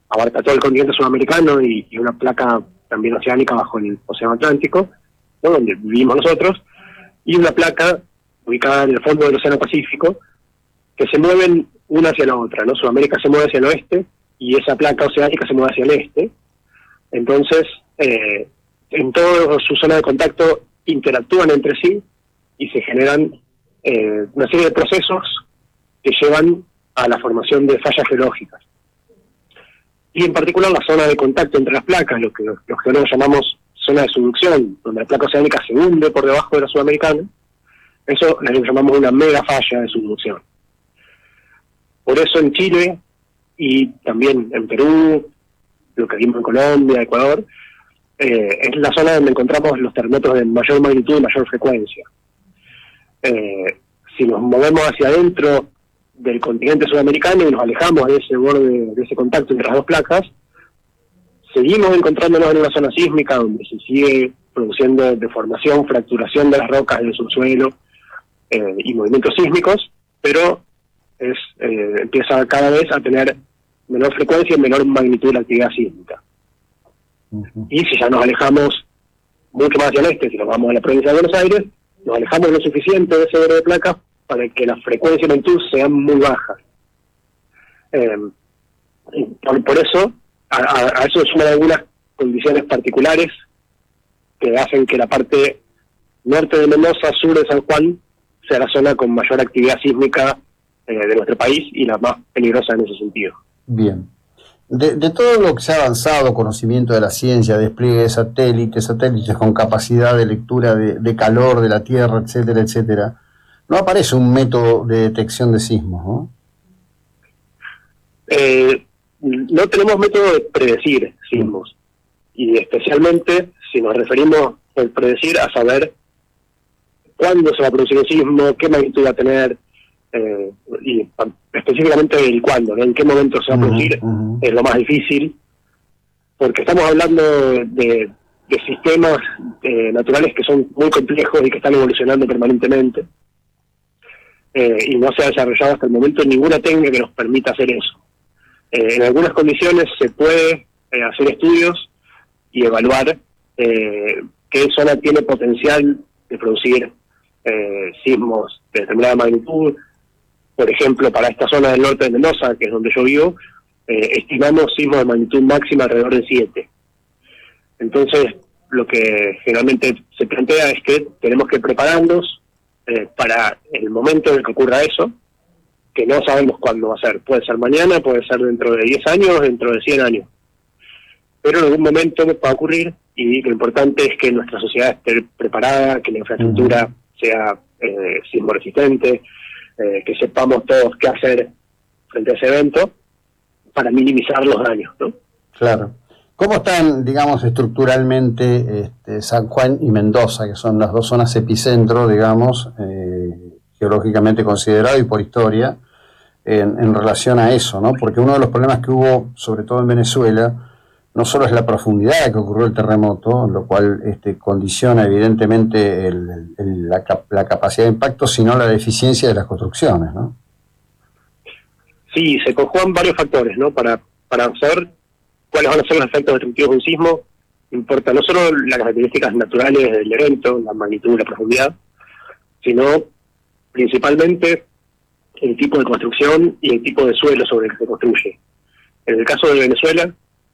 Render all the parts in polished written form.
abarca todo el continente sudamericano y una placa también oceánica bajo el Océano Atlántico, ¿no?, donde vivimos nosotros, y una placa ubicada en el fondo del Océano Pacífico, que se mueven una hacia la otra, ¿no? Sudamérica se mueve hacia el oeste y esa placa oceánica se mueve hacia el este. Entonces, en toda su zona de contacto interactúan entre sí y se generan una serie de procesos que llevan a la formación de fallas geológicas. Y en particular la zona de contacto entre las placas, lo que los geólogos llamamos zona de subducción, donde la placa oceánica se hunde por debajo de la sudamericana, eso le llamamos una mega falla de subducción. Por eso en Chile y también en Perú, lo que vimos en Colombia, Ecuador, es la zona donde encontramos los terremotos de mayor magnitud y mayor frecuencia. Si nos movemos hacia adentro del continente sudamericano y nos alejamos de ese borde, de ese contacto entre las dos placas, seguimos encontrándonos en una zona sísmica donde se sigue produciendo deformación, fracturación de las rocas del subsuelo y movimientos sísmicos, pero empieza cada vez a tener menor frecuencia y menor magnitud de la actividad sísmica. Uh-huh. Y si ya nos alejamos mucho más hacia el este, si nos vamos a la provincia de Buenos Aires, nos alejamos lo suficiente de ese borde de placas para que la frecuencia y magnitud sean muy bajas. Por eso, a eso se suman algunas condiciones particulares que hacen que la parte norte de Mendoza, sur de San Juan, sea la zona con mayor actividad sísmica de nuestro país y la más peligrosa en ese sentido. Bien. De todo lo que se ha avanzado, conocimiento de la ciencia, despliegue de satélites con capacidad de lectura de calor de la Tierra, etcétera, etcétera, no aparece un método de detección de sismos, ¿no? No tenemos método de predecir sismos, y especialmente si nos referimos al predecir a saber cuándo se va a producir un sismo, qué magnitud va a tener, y específicamente el cuándo, ¿no? En qué momento se va a producir, es lo más difícil, porque estamos hablando de sistemas naturales que son muy complejos y que están evolucionando permanentemente, y no se ha desarrollado hasta el momento ninguna técnica que nos permita hacer eso. En algunas condiciones se puede hacer estudios y evaluar qué zona tiene potencial de producir sismos de determinada magnitud. Por ejemplo, para esta zona del norte de Mendoza, que es donde yo vivo, estimamos sismos de magnitud máxima alrededor de 7. Entonces, lo que generalmente se plantea es que tenemos que prepararnos para el momento en el que ocurra eso, que no sabemos cuándo va a ser. Puede ser mañana, puede ser dentro de 10 años, dentro de 100 años. Pero en algún momento va a ocurrir, y lo importante es que nuestra sociedad esté preparada, que la infraestructura sea sismo resistente, que sepamos todos qué hacer frente a ese evento para minimizar los daños, ¿no? Claro. ¿Cómo están, digamos, estructuralmente San Juan y Mendoza, que son las dos zonas epicentro, digamos, geológicamente considerado y por historia, en relación a eso, ¿no? Porque uno de los problemas que hubo, sobre todo en Venezuela, no solo es la profundidad que ocurrió el terremoto, lo cual condiciona evidentemente la capacidad de impacto, sino la deficiencia de las construcciones, ¿no? Sí, se conjugan varios factores, ¿no? Para saber cuáles van a ser los efectos destructivos de un sismo, importa no solo las características naturales del evento, la magnitud, la profundidad, sino principalmente el tipo de construcción y el tipo de suelo sobre el que se construye. En el caso de Venezuela,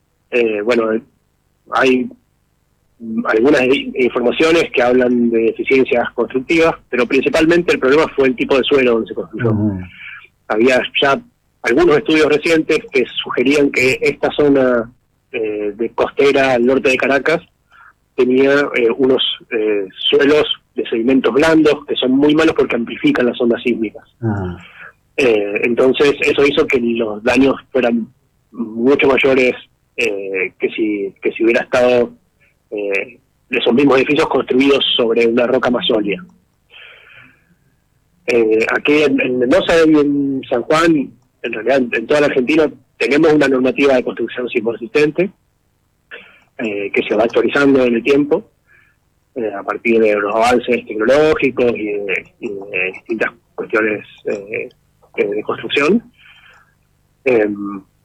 hay algunas informaciones que hablan de deficiencias constructivas, pero principalmente el problema fue el tipo de suelo donde se construyó. Había ya algunos estudios recientes que sugerían que esta zona de costera al norte de Caracas tenía unos suelos de sedimentos blandos que son muy malos porque amplifican las ondas sísmicas. Entonces eso hizo que los daños fueran mucho mayores que si hubiera estado esos mismos edificios construidos sobre una roca más sólida. Aquí en Mendoza y en San Juan, en realidad en toda la Argentina, tenemos una normativa de construcción sismo resistente que se va actualizando en el tiempo a partir de los avances tecnológicos y de distintas cuestiones de construcción.